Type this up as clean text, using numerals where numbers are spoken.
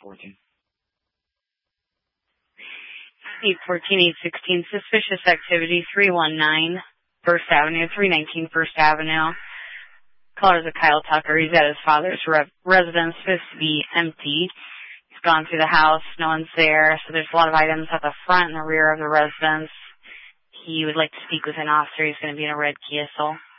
814. 816, suspicious activity, 319 First Avenue, 319 First Avenue. Caller's a Kyle Tucker. He's at his father's residence, supposed to be empty. He's gone through the house. No one's there. So there's a lot of items at the front and the rear of the residence. He would like to speak with an officer. He's going to be in a red Kia Soul.